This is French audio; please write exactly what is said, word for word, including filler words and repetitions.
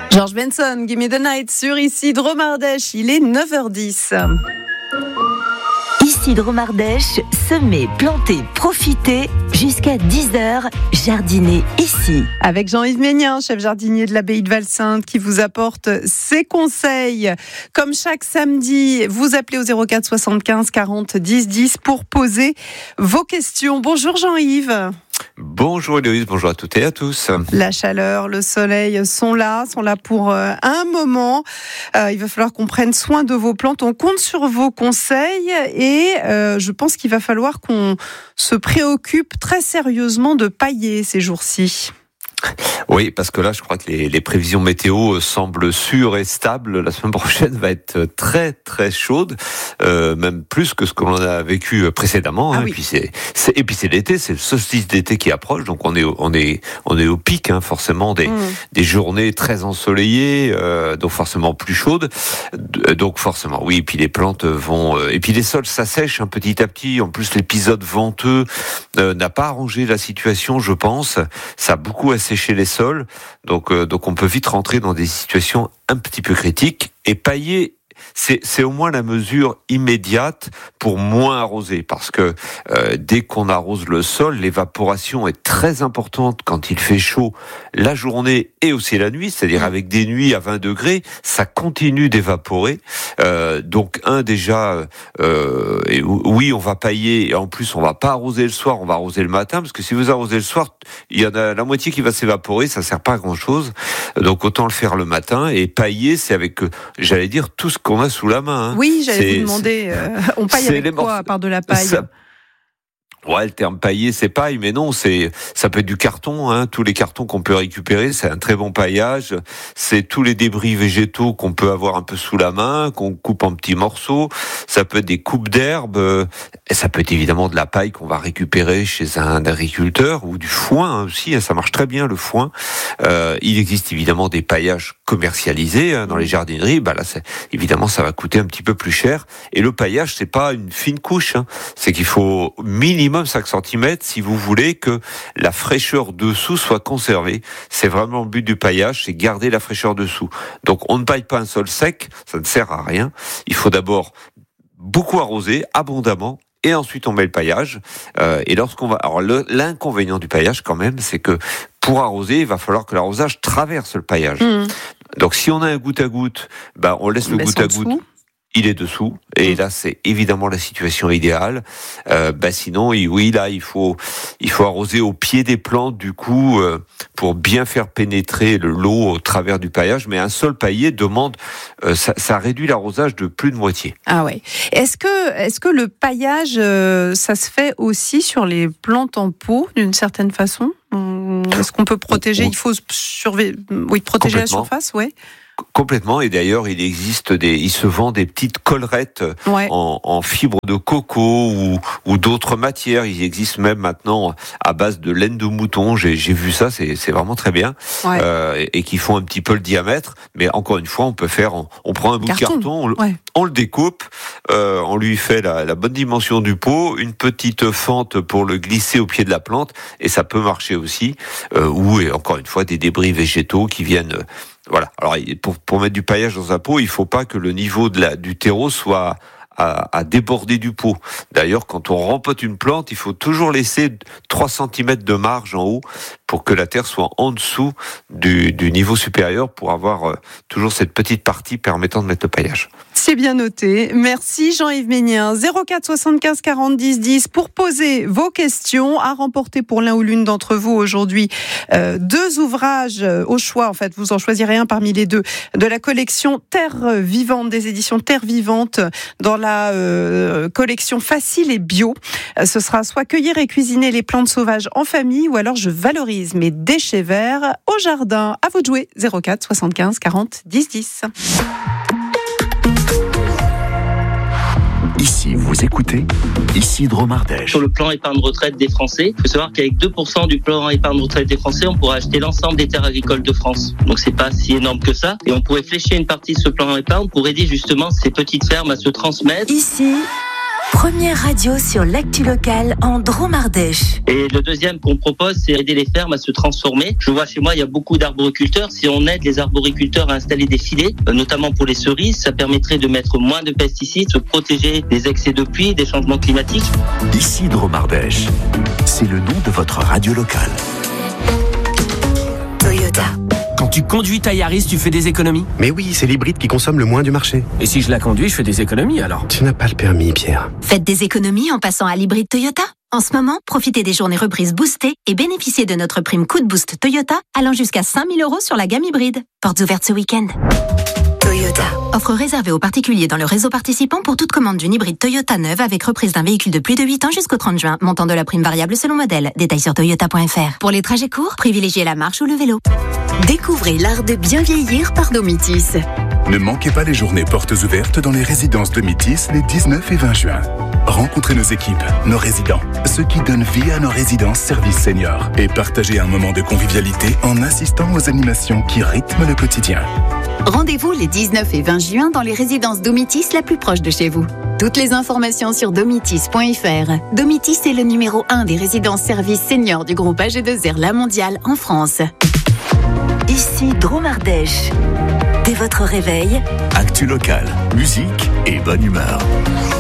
George Benson, Give Me the Night sur Ici Dromardèche, il est neuf heures dix. Ici Dromardèche, semer, planter, profiter, jusqu'à dix heures, jardiner ici. Avec Jean-Yves Ménien, chef jardinier de l'abbaye de Val-Sainte, qui vous apporte ses conseils. Comme chaque samedi, vous appelez au zéro quatre soixante-quinze quarante dix dix pour poser vos questions. Bonjour Jean-Yves. Bonjour Héloïse, bonjour à toutes et à tous. La chaleur, le soleil sont là, sont là pour euh, un moment. Euh, il va falloir qu'on prenne soin de vos plantes. On compte sur vos conseils et euh, je pense qu'il va falloir qu'on se préoccupe très sérieusement de pailler ces jours-ci. Oui, parce que là, je crois que les, les prévisions météo semblent sûres et stables. La semaine prochaine va être très très chaude, euh, même plus que ce que l'on a vécu précédemment. Hein. Ah oui. Et puis c'est, c'est et puis c'est l'été, c'est le solstice d'été qui approche, donc on est on est on est au pic, hein, forcément des mmh. des journées très ensoleillées, euh, donc forcément plus chaudes, donc forcément oui. Et puis les plantes vont, euh, et puis les sols s'assèchent un petit à petit. En plus, l'épisode venteux euh, n'a pas arrangé la situation, je pense. Ça a beaucoup asséché sécher les sols, donc euh, donc on peut vite rentrer dans des situations un petit peu critiques. Et pailler, c'est c'est au moins la mesure immédiate pour moins arroser, parce que euh, dès qu'on arrose le sol, l'évaporation est très importante quand il fait chaud la journée et aussi la nuit, c'est-à-dire avec des nuits à vingt degrés, ça continue d'évaporer. Euh, donc un déjà, euh, et oui, on va pailler, et en plus on va pas arroser le soir, on va arroser le matin, parce que si vous arrosez le soir, il y en a la moitié qui va s'évaporer, ça sert pas à grand-chose. Donc autant le faire le matin. Et pailler, c'est avec, j'allais dire, tout ce qu'on a sous la main. Hein. Oui, j'allais c'est, vous demander, euh, on paille avec quoi morceaux, à part de la paille ça, Ouais, le terme pailler, c'est paille, mais non, c'est ça peut être du carton, hein, tous les cartons qu'on peut récupérer, c'est un très bon paillage. C'est tous les débris végétaux qu'on peut avoir un peu sous la main, qu'on coupe en petits morceaux. Ça peut être des coupes d'herbe, et ça peut être évidemment de la paille qu'on va récupérer chez un agriculteur, ou du foin aussi, ça marche très bien le foin. Euh, il existe évidemment des paillages commercialisés hein, dans les jardineries. Bah là, c'est, évidemment, ça va coûter un petit peu plus cher. Et le paillage, c'est pas une fine couche, hein, c'est qu'il faut minimum cinq centimètres si vous voulez que la fraîcheur dessous soit conservée. C'est vraiment le but du paillage, c'est garder la fraîcheur dessous. Donc on ne paille pas un sol sec, ça ne sert à rien. Il faut d'abord beaucoup arroser, abondamment, et ensuite on met le paillage. Euh, et lorsqu'on va, alors le, l'inconvénient du paillage quand même, c'est que pour arroser, il va falloir que l'arrosage traverse le paillage. Mmh. Donc si on a un goutte à goutte, bah on laisse on le goutte à goutte. Il est dessous, et là c'est évidemment la situation idéale. Euh, bah sinon, oui, là il faut il faut arroser au pied des plantes du coup euh, pour bien faire pénétrer le l'eau au travers du paillage. Mais un sol paillé demande, euh, ça, ça réduit l'arrosage de plus de moitié. Ah ouais. Est-ce que est-ce que le paillage euh, ça se fait aussi sur les plantes en pot d'une certaine façon? Est-ce qu'on peut protéger? Il faut surveiller, oui, protéger la surface, ouais. Complètement, et d'ailleurs il existe des, il se vend des petites collerettes ouais. en, en fibre de coco ou, ou d'autres matières. Il existe même maintenant à base de laine de mouton. J'ai, j'ai vu ça, c'est, c'est vraiment très bien, ouais. euh, et, et qui font un petit peu le diamètre. Mais encore une fois, on peut faire, on, on prend un bout carton. de carton, on, ouais. on le découpe, euh, on lui fait la, la bonne dimension du pot, une petite fente pour le glisser au pied de la plante, et ça peut marcher aussi. Euh, ou et encore une fois des débris végétaux qui viennent. Euh, Voilà. Alors pour pour mettre du paillage dans un pot, il faut pas que le niveau de la du terreau soit à, à déborder du pot. D'ailleurs, quand on rempote une plante, il faut toujours laisser trois centimètres de marge en haut pour que la terre soit en dessous du, du niveau supérieur, pour avoir euh, toujours cette petite partie permettant de mettre le paillage. C'est bien noté. Merci Jean-Yves Ménien. zéro quatre soixante-quinze quarante dix dix pour poser vos questions. À remporter pour l'un ou l'une d'entre vous aujourd'hui euh, deux ouvrages euh, au choix. En fait, vous en choisirez un parmi les deux de la collection Terre Vivante des éditions Terre Vivante, dans la euh, collection Facile et Bio. Euh, ce sera soit cueillir et cuisiner les plantes sauvages en famille, ou alors je valorise mes déchets verts au jardin. À vous de jouer. zéro quatre soixante-quinze quarante dix dix. Ici, vous écoutez Ici Dromardèche. Sur le plan épargne retraite des Français, il faut savoir qu'avec deux pour cent du plan épargne retraite des Français, on pourra acheter l'ensemble des terres agricoles de France. Donc c'est pas si énorme que ça. Et on pourrait flécher une partie de ce plan épargne pour aider justement ces petites fermes à se transmettre. Ici Première radio sur l'actu locale en Drôme-Ardèche. Et le deuxième qu'on propose, c'est aider les fermes à se transformer. Je vois chez moi, il y a beaucoup d'arboriculteurs. Si on aide les arboriculteurs à installer des filets, notamment pour les cerises, ça permettrait de mettre moins de pesticides, se protéger des excès de pluie, des changements climatiques. Ici Drôme-Ardèche, c'est le nom de votre radio locale. Toyota. Quand tu conduis ta Yaris, tu fais des économies. Mais oui, c'est l'hybride qui consomme le moins du marché. Et si je la conduis, je fais des économies alors. Tu n'as pas le permis, Pierre. Faites des économies en passant à l'hybride Toyota. En ce moment, profitez des journées reprises boostées et bénéficiez de notre prime Coup de Boost Toyota allant jusqu'à cinq mille euros sur la gamme hybride. Portes ouvertes ce week-end. Toyota. Offre réservée aux particuliers dans le réseau participant pour toute commande d'une hybride Toyota neuve avec reprise d'un véhicule de plus de huit ans jusqu'au trente juin. Montant de la prime variable selon modèle. Détails sur toyota point f r. Pour les trajets courts, privilégiez la marche ou le vélo. Découvrez l'art de bien vieillir par Domitis. Ne manquez pas les journées portes ouvertes dans les résidences Domitis les dix-neuf et vingt juin. Rencontrez nos équipes, nos résidents, ceux qui donnent vie à nos résidences services seniors et partagez un moment de convivialité en assistant aux animations qui rythment le quotidien. Rendez-vous les dix-neuf et vingt juin dans les résidences Domitis la plus proche de chez vous. Toutes les informations sur domitis point f r. Domitis est le numéro un des résidences services seniors du groupe A G deux R La Mondiale en France. Ici Drôme-Ardèche. Dès votre réveil, Actu locale, musique et bonne humeur.